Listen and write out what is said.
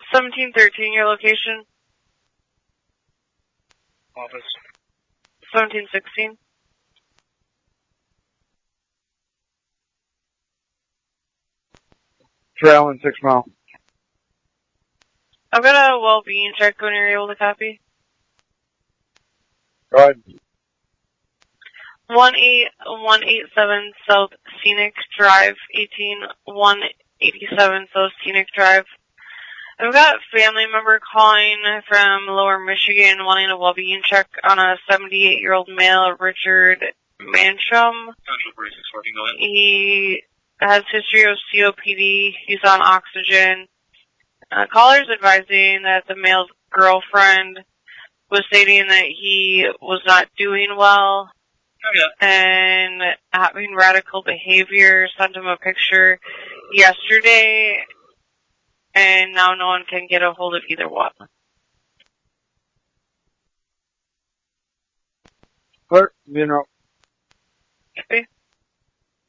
1713, your location. Office. 1716. Trail in 6 Mile. I've got a well-being check when you're able to copy. Go ahead. 18187 South Scenic Drive, 18187 South Scenic Drive. I've got a family member calling from Lower Michigan wanting a well-being check on a 78-year-old male, Richard Mansham. He has history of COPD. He's on oxygen. Caller's advising that the male's girlfriend was stating that he was not doing well and having radical behavior. Sent him a picture yesterday, and now no one can get a hold of either one. Clerk, funeral.